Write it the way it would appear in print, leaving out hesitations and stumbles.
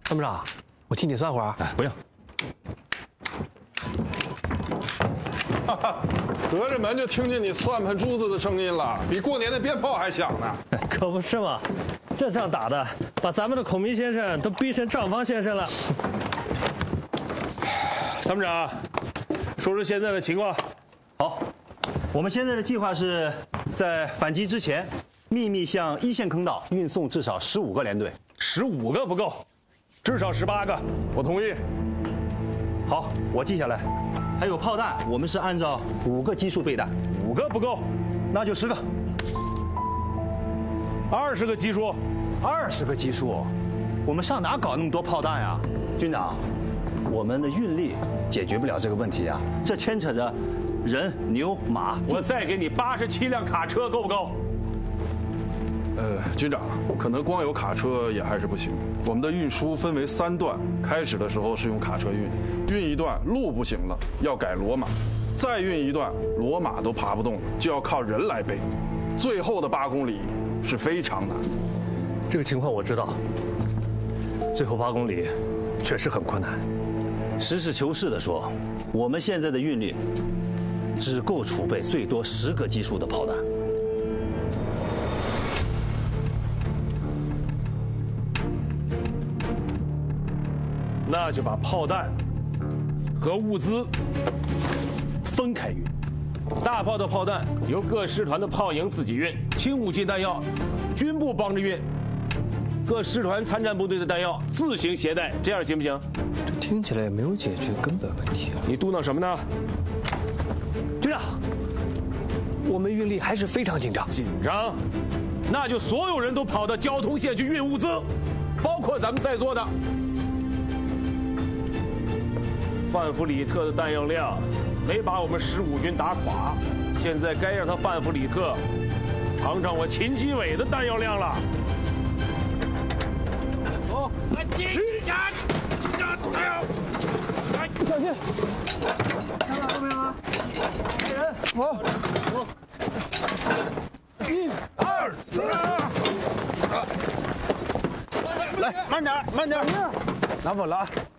参谋长，我替你算会儿啊。 哎，不用。 哈哈，隔着门就听见你算盘珠子的声音了，比过年的鞭炮还响呢。 可不是嘛，这仗打的，把咱们的孔明先生都逼成账房先生了。参谋长，说说现在的情况。 好，我们现在的计划是在反击之前，秘密向一线坑道运送至少15个连队。 15个不够，至少18个。 我同意。 好，我记下来。还有炮弹，我们是按照5个基数备弹。 5个不够， 那就10个。 20个基数。 20个基数，我们上哪搞那么多炮弹呀？军长，我们的运力解决不了这个问题啊，这牵扯着人、牛、马。 我再给你87辆卡车，够不够？ 军长，可能光有卡车也还是不行。我们的运输分为3段，开始的时候是用卡车运一段路不行了，要改骡马，再运一段骡马都爬不动了，就要靠人来背。最后的8公里是非常难的。 这个情况我知道，最后8公里确实很困难。 实事求是地说，我们现在的运力只够储备最多10个基数的炮弹。 那就把炮弹和物资分开运。大炮的炮弹由各师团的炮营自己运，轻武器弹药军部帮着运，各师团参战部队的弹药自行携带，这样行不行？ 这听起来也没有解决根本问题啊。 你嘟囔什么呢？ 队长，我们运力还是非常紧张。 紧张？那就所有人都跑到交通线去运物资，包括咱们在座的。范弗里特的弹药量没把我们15军打垮，现在该让他范弗里特尝尝我秦基伟的弹药量了。走，来击下，加油！ 小心！看到没有啊？来人，走！1、2、3，来，慢点，慢点，拿稳了啊！